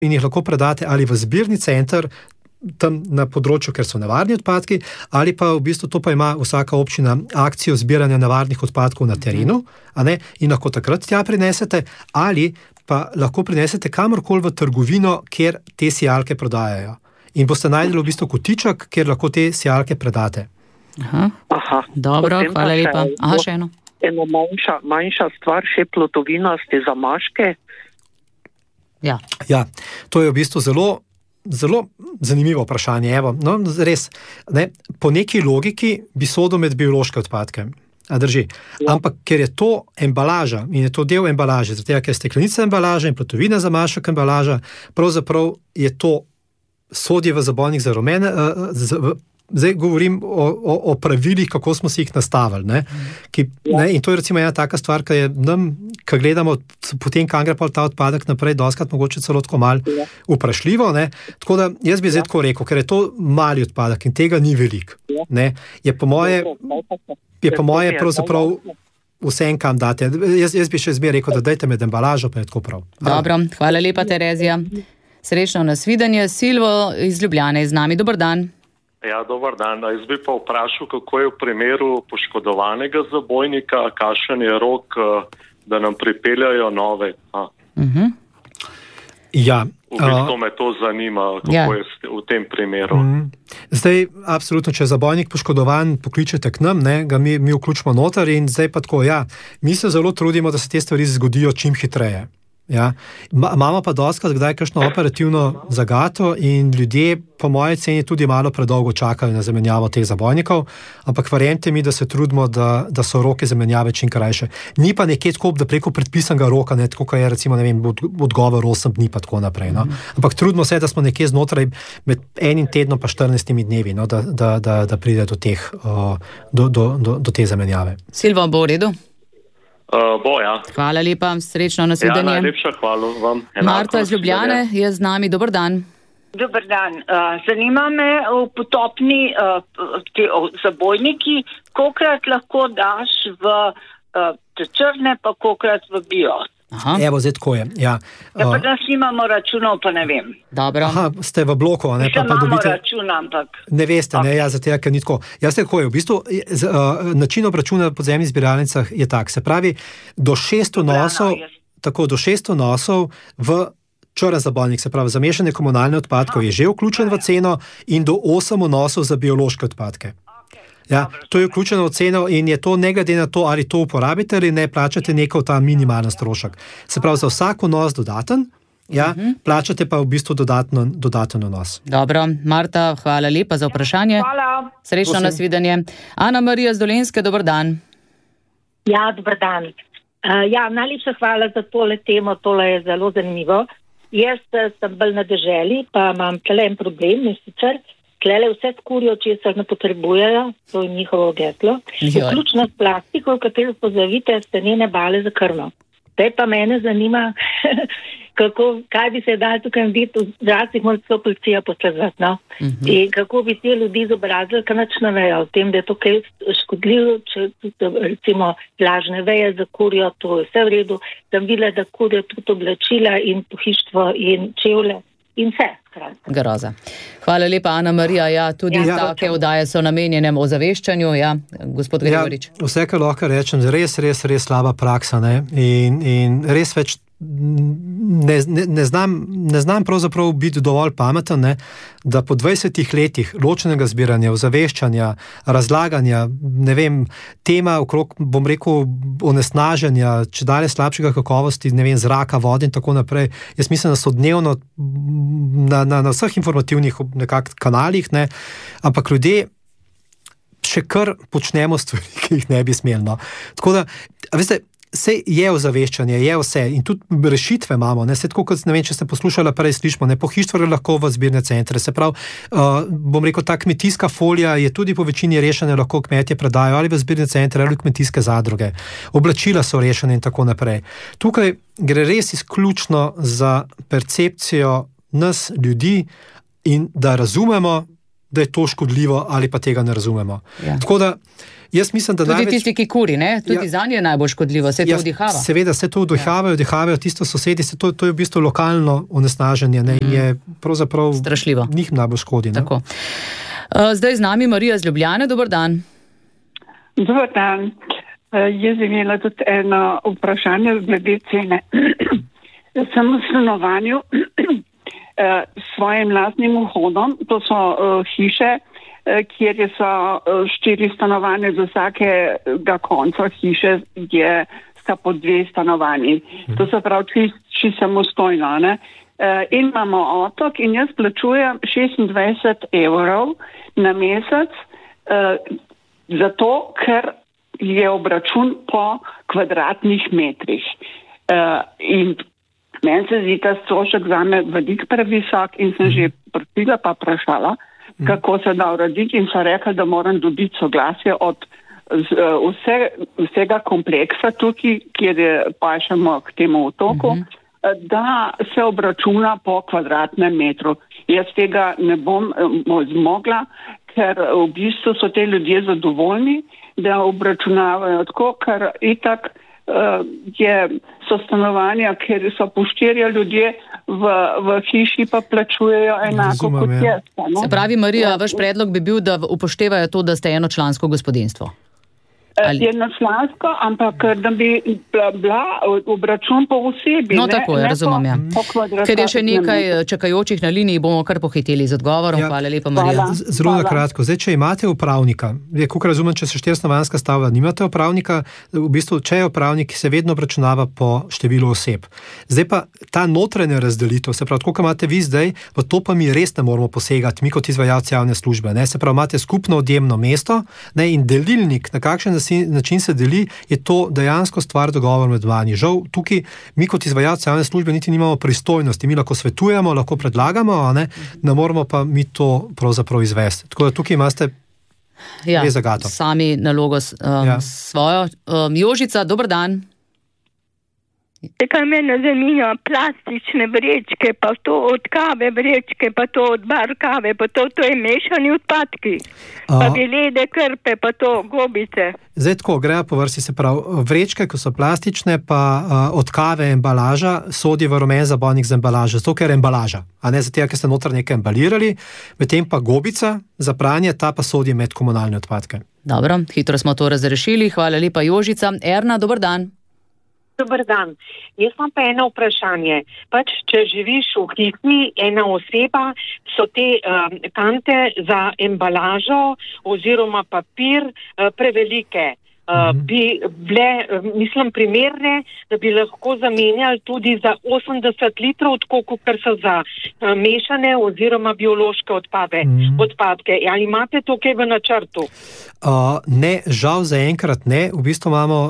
in jih lahko predate ali v zbirni center, tam na področju, ker so nevarni odpadki, ali pa v bistvu to pa ima vsaka občina akcijo zbiranja nevarnih odpadkov na terenu, a ne, in lahko takrat tja prinesete, ali pa lahko prinesete kamorkoli v trgovino, kjer te sijalke prodajajo. In boste najdeli v bistvu kotiček, kjer lahko te sijalke predate. Aha. Dobro, hvala lepa. Še eno. Eno manjša stvar, še plotovinaste zamaške. Ja, to je v bistvu zelo zanimivo vprašanje. Evo, no, res, ne, po neki logiki bi sodil med biološke odpadke. A drži. Ja. Ampak ker je to embalaža in je to del embalaže, zato ker je steklenica embalaža in plotovina zamašek embalaža, pravzaprav je to sodje v zabojnik za rumene, zdaj govorim o pravilih, kako smo si jih nastavili. Ne? In to je recimo ena taka stvar, ki je nam, ko gledamo potem, kam gre pa ta odpadek naprej, doskrat mogoče celo tako malo vprašljivo. Ne? Tako da jaz bi zdaj tako rekel, ker je to mali odpadek in tega ni veliko. Je po moje pravzaprav vsem, kam date. Jaz bi še zmeraj rekel, da dajte med embalažo, pa je tako prav. Dobro, hvala lepa, Terezija. Srečno nasvidenje. Silvo iz Ljubljane je z nami. Dober dan. Ja, dober dan. Jaz bi pa vprašal, kako je v primeru poškodovanega zabojnika, kakšen je rok, da nam pripeljajo nove. Ja. V bistvu me to zanima, kako je v tem primeru. Zdaj, absolutno, če je zabojnik poškodovan, pokličete k nam, ne, ga mi vključimo noter in zdaj pa tako, mi se zelo trudimo, da se te stvari zgodijo čim hitreje. Ja. Imamo pa dostakrat kdaj kakšno operativno zagato in ljudje po moje ceni tudi malo predolgo čakajo na zamenjavo teh zabojnikov, ampak verjemite mi, da se trudimo, da so roke zamenjave čim krajše. Ni pa nekje tako, da preko predpisanega roka, ne, tako je recimo, ne vem, odgovor 8 dni pa tako naprej. No. Ampak trudimo se, da smo nekje znotraj med enim tednom pa 14 dnevi, no, da pride do te zamenjave. Silvo, bo v redu? Ja. Hvala lepa, srečno nasvidenje. Ja, najlepša hvala vam. Marta iz Ljubljane je z nami, dober dan. Dober dan. Zanima me v potopni zabojniki, kolikrat lahko daš v črne, pa kolikrat v bio. Aha. Evo, zdaj tako je. Ja. Pa da snimamo računov, pa ne vem. Dobro. Aha, ste v bloku, ne? Pa imamo dobite... račun, ampak... Ne veste, okay. Ne, zato ker ni tako. Jaz tako je, v bistvu, način obračuna v podzemnih zbiralnicah je tak, se pravi, do 600 nosov v črn zabojnik, se pravi, za mešanje komunalne odpadkov je že vključen v ceno in do 8 nosov za biološke odpadke. Ja, to je vključeno v ceno in je to ne glede na to, ali to uporabite ali ne, plačate neko ta minimalen strošek. Se pravi, za vsak vnos dodaten, plačate pa v bistvu dodaten vnos. Dobro, Marta, hvala lepa za vprašanje. Hvala. Srečno nasvidenje. Ana Marija z Dolenjske, dober dan. Ja, dober dan. Najlepša hvala za tole temo, tole je zelo zanimivo. Jaz sem bolj na deželi, pa imam tole en problem, in sicer tlele vse skurijo, česar ne potrebujejo, to je njihovo geslo. Vključno s plastiko, v katero pozavite stenene bale za krmo. Zdaj pa mene zanima, kaj bi se dal tukaj narediti, včasih mora to policija posledati, no? In kako bi te ljudi izobrazili, kaj nič ne vejo o tem, da je to kaj škodljivo, če recimo lažne veje zakurijo, to je vse v redu, sem videla, da kurijo tudi oblačila in pohištvo in čevlje. In vse. Groza. Hvala lepa, Ana Marija. Ja, tudi take oddaje so namenjene ozaveščanju. Ja, gospod Gregorič. Vse, kar lahko rečem, res slaba praksa. Ne? In res več ne znam pravzaprav biti dovolj pameten, ne? Da po 20 letih ločenega zbiranja, ozaveščanja, razlaganja, ne vem, tema okrog, bom rekel, onesnaženja, če dalje slabšega kakovosti, ne vem, zraka, vode in tako naprej. Jaz mislim, da so dnevno na vseh informativnih kanalih, ne? Ampak ljudje še kar počnemo stvari, ki jih ne bi smeli. No? Tako da, veste, vse je ozaveščanje, je vse in tudi rešitve imamo, ne, tako kot, ne vem, če ste poslušali, prej slišimo, ne, pohištvali lahko v zbirne centre, se pravi, bom rekel, ta kmetijska folija je tudi po večini rešena, lahko kmetje predajo ali v zbirne centre ali v kmetijske zadruge, oblačila so rešene in tako naprej. Tukaj gre res izključno za percepcijo nas ljudi in da razumemo, da je to škodljivo ali pa tega ne razumemo. Ja. Tako da jaz mislim, da tudi tisti, ki kuri, ne? Tudi za nje je najbolj škodljivo, se to vdihava. Seveda, se to vdihavajo tisto sosedi, to je v bistvu lokalno onesnaženje, ne? In je pravzaprav strašljivo. Njih najbolj škodi. Tako. Zdaj z nami Marija iz Ljubljane, dober dan. Dober dan. Jaz imela tudi eno vprašanje glede cene. Sem v stanovanju s svojim lastnim vhodom, to so hiše, kjer so 4 stanovanja, z vsakega konca hiše sta po 2 stanovanji. To se pravi čisto samostojno, ne? In imamo otok in jaz plačujem 26 € na mesec, zato ker je obračun po kvadratnih metrih. In meni se zdi ta strošek zame veliko previsok in sem že prosila pa vprašala, kako se da urediti in so rekli, da moram dobiti soglasje od vsega kompleksa tukaj, kjer pašemo k temu otoku, da se obračuna po kvadratnem metru. Jaz tega ne bom zmogla, ker v bistvu so te ljudje zadovoljni, da obračunavajo tako, ker itak so stanovanja, kjer so po 4 ljudje v hiši pa plačujejo enako kot jaz. Se pravi, Marija, vaš predlog bi bil, da upoštevajo to, da ste enočlansko gospodinjstvo. Jednočlansko, ampak da bi bila obračun po osebi. No, tako je, razumem, ja. Ker je še nekaj čakajočih na liniji, bomo kar pohiteli z odgovorom. Hvala lepa, Marija. Zelo na kratko. Zdaj, če imate upravnika, koliko razumem, če se 4-stanovanjska stavba, nimate upravnika, v bistvu, če je upravnik, se vedno obračunava po številu oseb. Zdaj pa ta notranja razdelitev, se pravi, koliko imate vi zdaj, v to pa mi res ne moramo posegati, mi kot izvajalci javne službe. Ne? Se pravi, imate skupno odjemno mesto, ne? In delilnik, na kakšen način se deli, je to dejansko stvar dogovor med vami. Žal, tukaj mi kot izvajalci javne službe niti nimamo pristojnosti. Mi lahko svetujemo, lahko predlagamo, ne moramo pa mi to pravzaprav izvesti. Tako da tukaj imate zagato. Sami nalogo svojo. Jožica, dober dan. Kaj mene zanima, plastične vrečke, pa to od kave vrečke, pa to od bar kave, pa to je mešani odpadki. Pa gelede, krpe, pa to gobice. Zdaj tako, grejo po vrsti, se pravi, vrečke, ko so plastične, pa od kave embalaža, sodi v rumen zabojnik za embalažo, zato ker je embalaža, a ne zato, ker ste noter nekaj embalirali, medtem pa gobica za pranje, ta pa sodi med komunalne odpadke. Dobro, hitro smo to razrešili, hvala lepa Jožica. Erna, dober dan. Dobar dan. Jaz imam pa eno vprašanje. Če živiš v hiši, ena oseba, so te kante za embalažo oziroma papir prevelike. Bi bile, mislim, primerne, da bi lahko zamenjali tudi za 80 litrov, tako kar so za mešane oziroma biološke odpadke. Ali imate to kaj v načrtu? Ne, žal zaenkrat ne. V bistvu imamo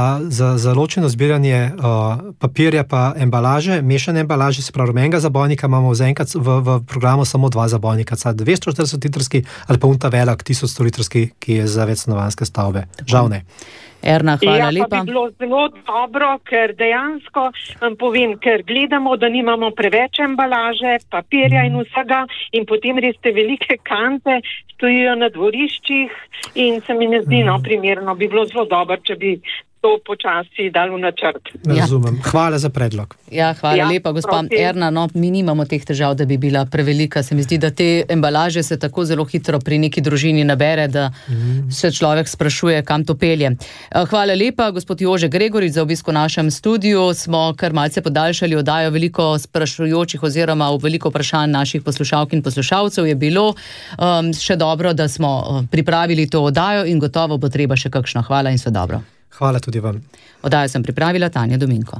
za ločeno zbiranje papirja pa embalaže, mešane embalaže, se pravi rumenega zabojnika, imamo zaenkrat v programu samo 2 zabojnika, 240 litrski ali pa unta velik 1000 litrski, ki je za večstanovanjske stavbe. Žal ne. Erna, hvala lepa. Pa bi bilo zelo dobro, ker dejansko povem, ker gledamo, da nimamo preveč embalaže, papirja in vsega in potem res te velike kante stojijo na dvoriščih in se mi ne zdi primerno. Bi bilo zelo dobro, če bi to počasi dali v načrt. Razumem. Hvala za predlog. Ja, hvala lepa, gospa Erna. No, mi nimamo teh težav, da bi bila prevelika. Se mi zdi, da te embalaže se tako zelo hitro pri neki družini nabere, da se človek sprašuje, kam to pelje. Hvala lepa, gospod Jože Gregorič, za obisk v našem studiu. Smo kar malce podaljšali oddajo, veliko sprašujočih oziroma veliko vprašanj naših poslušalk in poslušalcev je bilo. Še dobro, da smo pripravili to oddajo in gotovo bo treba še kakšno. Hvala in vse dobro. Hvala tudi vam. Oddajo sem pripravila Tanja Dominko.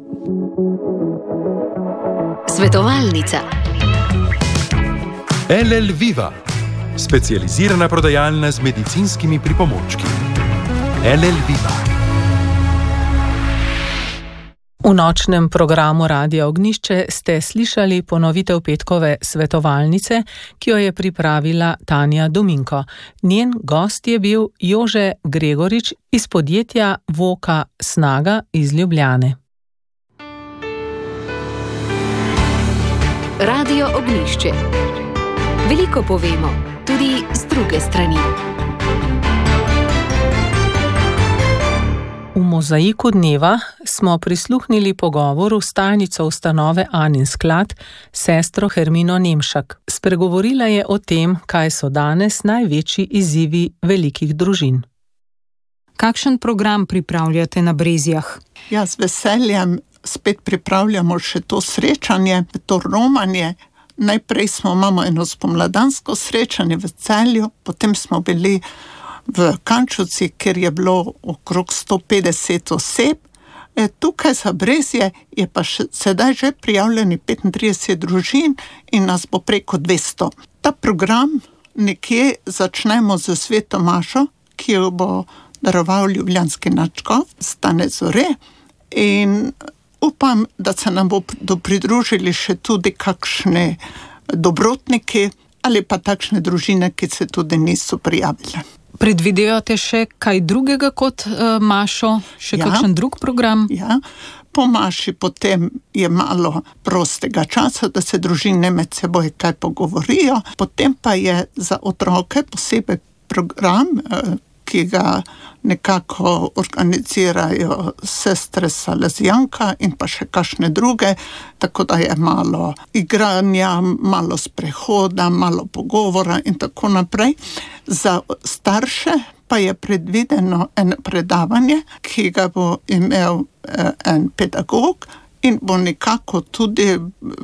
Svetovalnica. LL Viva, specializirana prodajalna z medicinskimi pripomočki. LL Viva. V nočnem programu Radia Ognjišče ste slišali ponovitev petkove svetovalnice, ki jo je pripravila Tanja Dominko. Njen gost je bil Jože Gregorič iz podjetja Voka Snaga iz Ljubljane. Radio Ognjišče. Veliko povemo. tudi z druge strani. V mozaiku dneva smo prisluhnili pogovoru s tajnico ustanove Anin sklad, sestro Hermino Nemšak. Spregovorila je o tem, kaj so danes največji izzivi velikih družin. Kakšen program pripravljate na Brezjah? Ja, z veseljem spet pripravljamo še to srečanje, to romanje. Najprej imamo eno spomladansko srečanje v Celju, potem smo bili v Kančovci, kjer je bilo okrog 150 oseb. Tukaj za Brezje je pa sedaj že prijavljeni 35 družin in nas bo preko 200. Ta program nekje začnemo z Sveto Mašo, ki jo bo daroval ljubljanski nadškof Stane Zore, in upam, da se nam bodo pridružili še tudi kakšne dobrotniki ali pa takšne družine, ki se tudi niso prijavile. Predvidevate še kaj drugega kot Mašo? Še kakšen drug program? Ja, po Maši potem je malo prostega časa, da se družine med seboj kaj pogovorijo. Potem pa je za otroke posebej program, ki ga nekako organizirajo sestre Salezijanka in pa še kakšne druge, tako da je malo igranja, malo sprehoda, malo pogovora in tako naprej. Za starše pa je predvideno eno predavanje, ki ga bo imel en pedagog in bo nekako tudi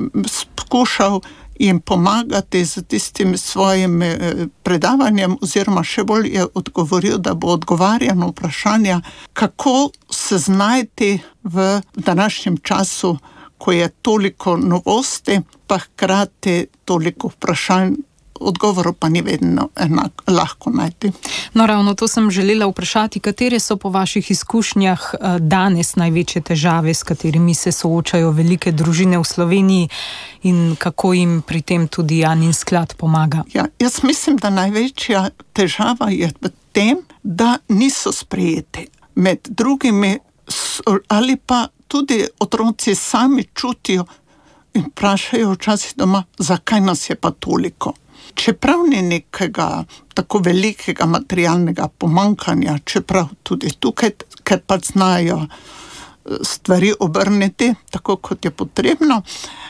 skušal jim pomagati z tistim svojim predavanjem, oziroma še bolj je odgovoril, da bo odgovarjal na vprašanja, kako se znajti v današnjem času, ko je toliko novosti, pa hkrati toliko vprašanj, odgovorov pa ni vedno lahko najti. No, ravno to sem želela vprašati, katere so po vaših izkušnjah danes največje težave, s katerimi se soočajo velike družine v Sloveniji in kako jim pri tem tudi Anin sklad pomaga? Ja, jaz mislim, da največja težava je v tem, da niso sprejeti. Med drugimi ali pa tudi otroci sami čutijo in vprašajo včasih doma, zakaj nas je pa toliko. Čeprav ni nekega tako velikega materialnega pomankanja, čeprav tudi tukaj, ker pa znajo stvari obrniti tako, kot je potrebno,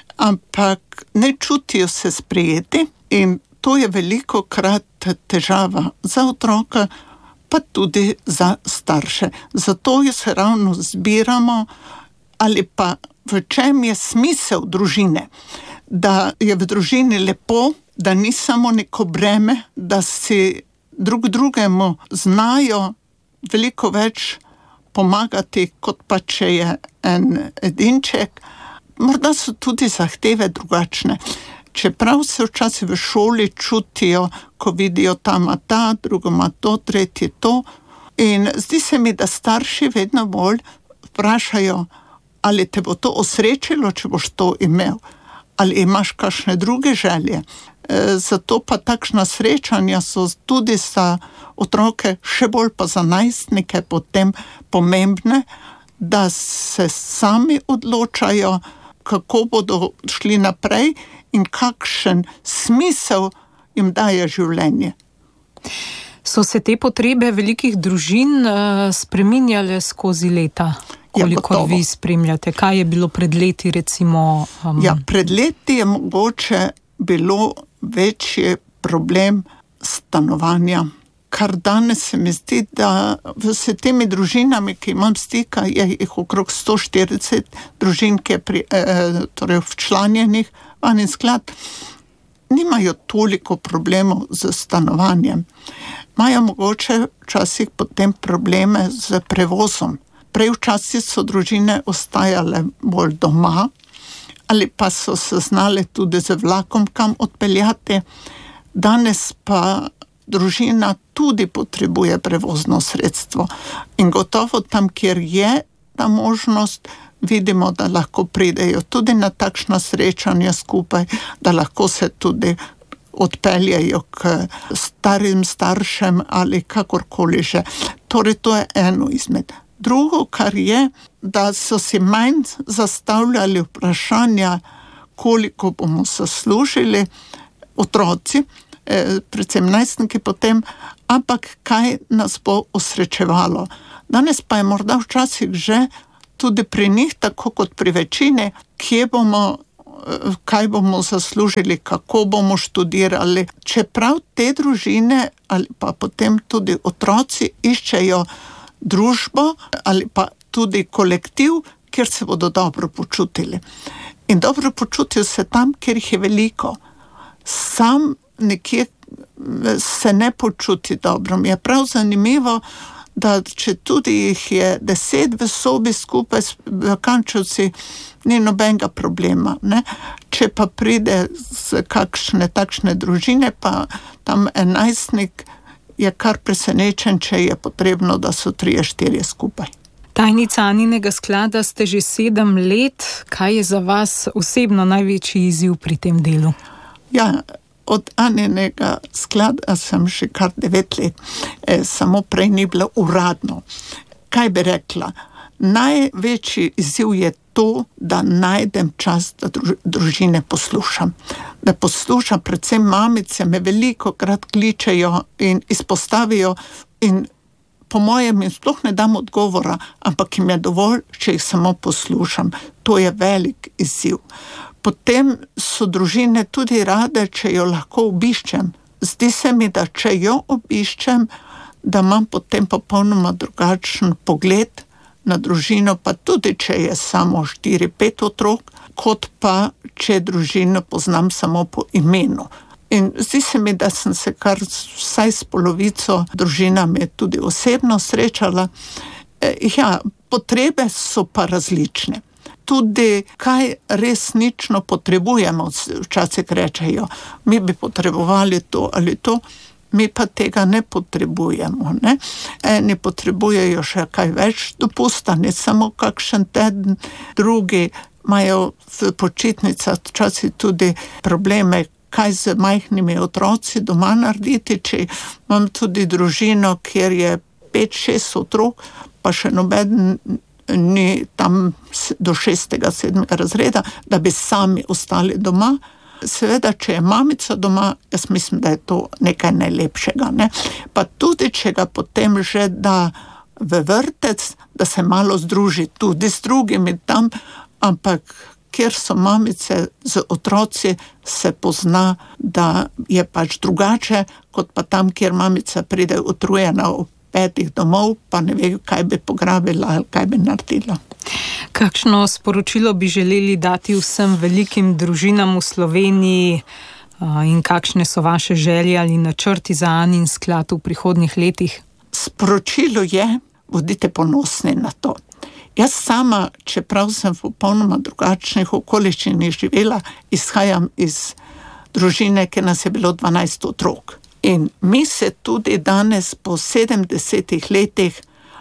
ampak ne čutijo se sprejeti in to je velikokrat težava za otroka, pa tudi za starše. Zato se ravno zbiramo, ali pa v čem je smisel družine, da je v družini lepo, da ni samo neko breme, da si drug drugemu znajo veliko več pomagati, kot pa če je en edinček. Morda so tudi zahteve drugačne. Čeprav se včasih v šoli čutijo, ko vidijo tam ta, drugo ima to, tretje to. In zdi se mi, da starši vedno bolj vprašajo, ali te bo to osrečilo, če boš to imel, ali imaš kakšne druge želje. Zato pa takšna srečanja so tudi za otroke, še bolj pa za najstnike potem pomembne, da se sami odločajo, kako bodo šli naprej in kakšen smisel jim daje življenje. So se te potrebe velikih družin spreminjale skozi leta? Koliko vi spremljate? Kaj je bilo pred leti recimo? Ja, pred leti je mogoče bilo večji problem stanovanja, kar danes se mi zdi, da s temi družinami, ki imam stika, je jih okrog 140 družin, ki je torej včlanjenih v Anin sklad, nimajo toliko problemov z stanovanjem. Imajo mogoče včasih potem probleme z prevozom. Prej včasih so družine ostajale bolj doma, ali pa so se znali tudi z vlakom kam odpeljati. Danes pa družina tudi potrebuje prevozno sredstvo. In gotovo tam, kjer je ta možnost, vidimo, da lahko pridejo tudi na takšna srečanja skupaj, da lahko se tudi odpeljejo k starim staršem ali kakorkoli že. Torej, to je eno izmed. Drugo, kar je, da so si manj zastavljali vprašanja, koliko bomo zaslužili otroci. predvsem najstniki potem, ampak kaj nas bo osrečevalo. Danes pa je morda včasih že tudi pri njih, tako kot pri večini, kaj bomo zaslužili, kako bomo študirali. Čeprav te družine ali pa potem tudi otroci iščejo družbo ali pa tudi kolektiv, kjer se bodo dobro počutili. In dobro počutijo se tam, kjer jih je veliko. Sam nekje se ne počuti dobro. Mi je prav zanimivo, da če tudi jih je 10 v sobi skupaj v Kančevci, ni nobenega problema. Ne? Če pa pride z kakšne takšne družine, pa tam 11-nik je kar presenečen, če je potrebno, da so 3-4 skupaj. Tajnica Aninega sklada ste že 7 let. Kaj je za vas osebno največji izziv pri tem delu? Ja, od Aninega sklada sem že kar 9 let. Samo prej ni bilo uradno. Kaj bi rekla? Največji izziv je to, da najdem čas, da družine poslušam. Da poslušam, predvsem mamice me veliko krat kličejo in izpostavijo in po mojem jim sploh ne dam odgovora, ampak jim je dovolj, če jih samo poslušam. To je velik izziv. Potem so družine tudi rade, če jo lahko obiščem. Zdi se mi, da če jo obiščem, da imam potem popolnoma drugačen pogled na družino, pa tudi če je samo 4-5 otrok, kot pa če družino poznam samo po imenu. In zdi se mi, da sem se kar vsaj s polovico družinami tudi osebno srečala. Ja, potrebe so pa različne. Tudi kaj resnično potrebujemo, včasih rečejo, mi bi potrebovali to ali to, mi pa tega ne potrebujemo. Ne? Eni potrebujejo še kaj več dopusta, ne samo kakšen teden, drugi imajo v počitnicah včasih tudi probleme, kaj z majhnimi otroci doma narediti, če imam tudi družino, kjer je 5-6 otrok, pa še noben ni tam do 6-7 razreda, da bi sami ostali doma. Seveda, če je mamica doma, jaz mislim, da je to nekaj najlepšega. Ne? Pa tudi, če ga potem že da v vrtec, da se malo združi tudi s drugimi tam, ampak kjer so mamice z otroci, se pozna, da je pač drugače, kot pa tam, kjer mamica pride utrujena ob 5 domov, pa ne ve, kaj bi pograbila ali kaj bi naredila. Kakšno sporočilo bi želeli dati vsem velikim družinam v Sloveniji in kakšne so vaše želje ali načrti za Anin sklad v prihodnjih letih? Sporočilo je, bodite ponosni na to. Jaz sama, čeprav sem v popolnoma drugačnih okoliščinah živela, izhajam iz družine, kjer nas je bilo 12 otrok. In mi se tudi danes po 70 letih,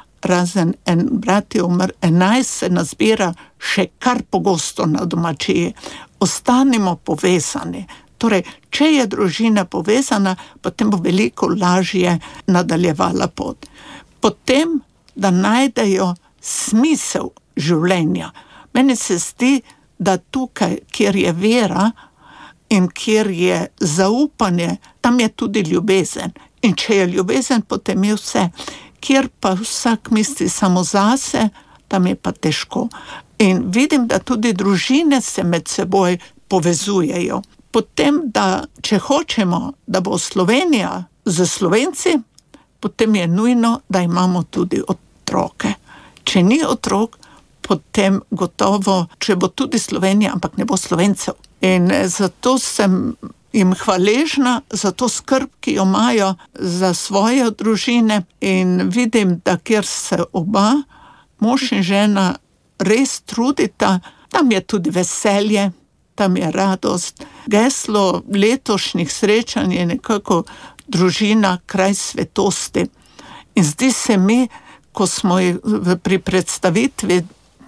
razen en brat je umr, 11 se nas zbira še kar pogosto na domačiji. Ostanimo povezani. Torej, če je družina povezana, potem bo veliko lažje nadaljevala pot. Potem, da najdejo smisel življenja. Meni se zdi, da tukaj, kjer je vera in kjer je zaupanje, tam je tudi ljubezen. In če je ljubezen, potem je vse. Kjer pa vsak misli samo zase, tam je pa težko. In vidim, da tudi družine se med seboj povezujejo. Potem, da če hočemo, da bo Slovenija z Slovenci, potem je nujno, da imamo tudi otroke. Če ni otrok, potem gotovo, če bo tudi Slovenija, ampak ne bo Slovencev. In zato sem jim hvaležna za to skrb, ki jo imajo za svoje družine in vidim, da kjer se oba, mož in žena, res trudita, tam je tudi veselje, tam je radost. Geslo letošnjih srečanj je nekako družina, kraj svetosti. In zdi se mi, ko smo pri predstavitvi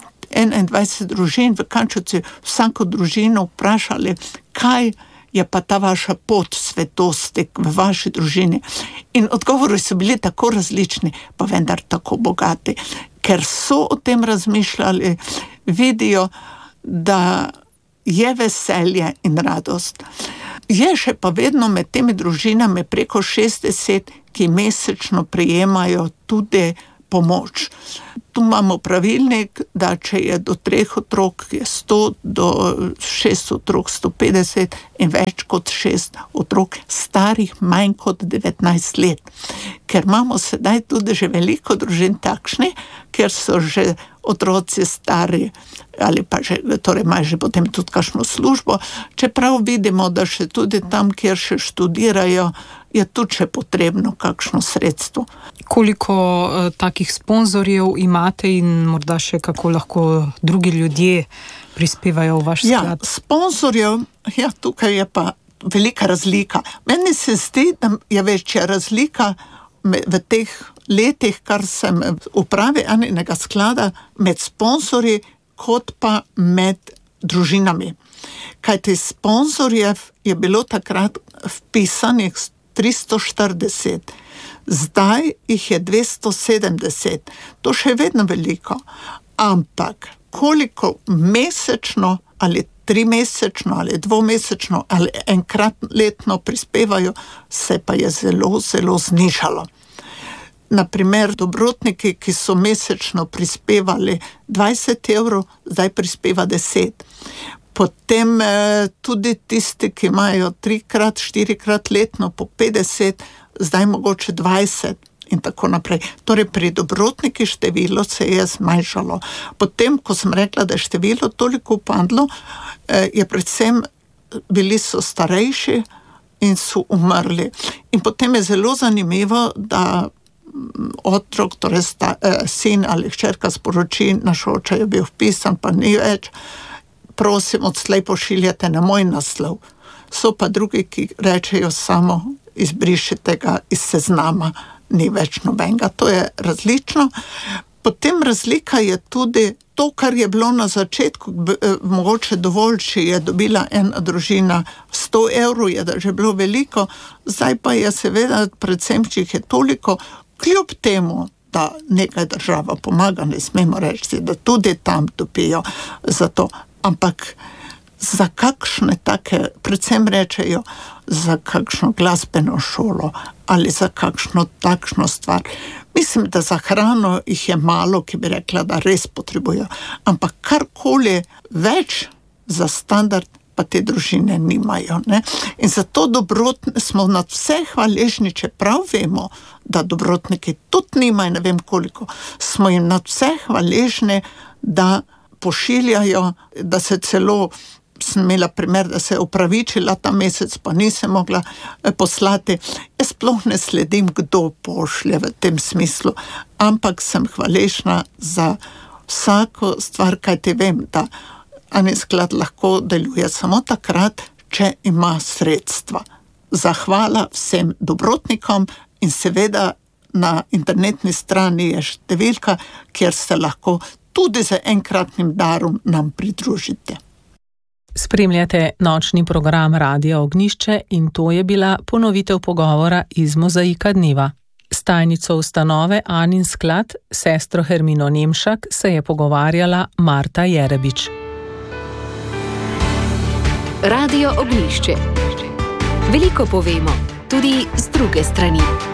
21 družin v Kančevci vsako družino vprašali, kaj je pa ta vaša pot svetosti v vaši družini. In odgovori so bili tako različni, pa vendar tako bogati, ker so o tem razmišljali, vidijo, da je veselje in radost. Je še pa vedno med temi družinami preko 60, ki mesečno prijemajo tudi pomoč. Tu imamo pravilnik, da če je do 3 otrok, je 100, do 6 otrok 150 in več kot 6 otrok starih manj kot 19 let. Ker imamo sedaj tudi že veliko družin takšnih, ker so že otroci stari ali pa že, torej imajo že potem tudi kakšno službo, čeprav vidimo, da še tudi tam, kjer še študirajo, je tudi še potrebno kakšno sredstvo. Koliko takih sponzorjev imate in morda še kako lahko drugi ljudje prispevajo v vaš sklad? Sponzorjev, tukaj je pa velika razlika. Meni se zdi, da je večja razlika v teh letih, kar sem v upravi enega sklada, med sponzorji kot pa med družinami. Kajti sponzorjev je bilo takrat vpisanih 340, zdaj jih je 270, to še vedno veliko, ampak koliko mesečno ali 3-mesečno ali 2-mesečno ali enkrat letno prispevajo, se pa je zelo, zelo znižalo. Naprimer, dobrotniki, ki so mesečno prispevali 20 €, zdaj prispeva 10. Potem tudi tisti, ki imajo 3-krat, 4-krat letno po 50, zdaj mogoče 20 in tako naprej. Torej pri dobrotniki število se je zmanjšalo. Potem, ko sem rekla, da je število toliko upadlo, je predvsem bili so starejši in so umrli. In potem je zelo zanimivo, da otrok, torej sin ali hčerka sporoči, naš oče je bil vpisan, pa ni več, prosim, odslej pošiljate na moj naslov. So pa drugi, ki rečejo samo izbrišite ga iz seznama, ni več nobenega. To je različno. Potem razlika je tudi to, kar je bilo na začetku, mogoče dovolj, če je dobila ena družina 100 €, je da že bilo veliko, zdaj pa je seveda, predvsem, če jih je toliko, kljub temu, da nekaj država pomaga, ne smemo reči, da tudi tam topijo za to. Ampak za kakšne take, predvsem rečejo, za kakšno glasbeno šolo ali za kakšno takšno stvar. Mislim, da za hrano jih je malo, ki bi rekla, da res potrebujo. Ampak karkoli več za standard pa te družine nimajo. Ne? In zato smo nad vse hvaležni, čeprav vemo, da dobrotniki tudi nimajo, ne vem koliko, smo jim nad vse hvaležni, da pošiljajo, da se celo, sem imela primer, da se je opravičila ta mesec, pa nisem mogla poslati. Jaz sploh ne sledim, kdo pošlje v tem smislu, ampak sem hvaležna za vsako stvar, kajti vem, da Ani sklad lahko deluje samo takrat, če ima sredstva. Zahvala vsem dobrotnikom in seveda na internetni strani je številka, kjer se lahko tudi z enkratnim darom nam pridružite. Spremljate nočni program Radia Ognjišče in to je bila ponovitev pogovora iz Mozaika dneva. S tajnico ustanove Anin sklad, sestro Hermino Nemšak, se je pogovarjala Marta Jerebič. Radio Ognjišče. Veliko povemo, tudi z druge strani.